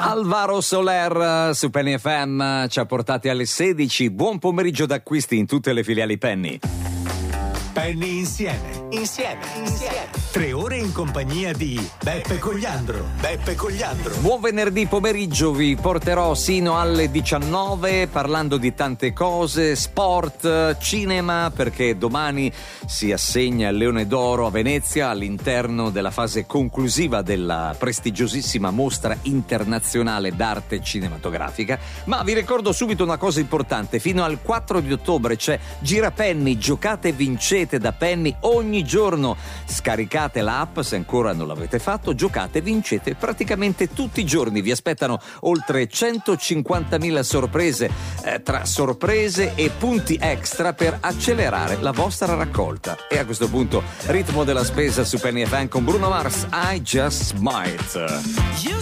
Alvaro Soler su Penny FM ci ha portati alle 16. Buon pomeriggio d'acquisti in tutte le filiali Penny. Penny insieme. 3 ore in compagnia di Beppe Cogliandro. Buon venerdì pomeriggio, vi porterò sino alle 19 parlando di tante cose, sport, cinema, perché domani si assegna il Leone d'Oro a Venezia all'interno della fase conclusiva della prestigiosissima mostra internazionale d'arte cinematografica. Ma vi ricordo subito una cosa importante: fino al 4 di ottobre c'è Gira Penny, giocate e vincete da Penny ogni giorno. Scaricate l'app se ancora non l'avete fatto, giocate e vincete praticamente tutti i giorni. Vi aspettano oltre 150.000 sorprese, tra sorprese e punti extra per accelerare la vostra raccolta. E a questo punto ritmo della spesa su Penny FM con Bruno Mars, I Just Might.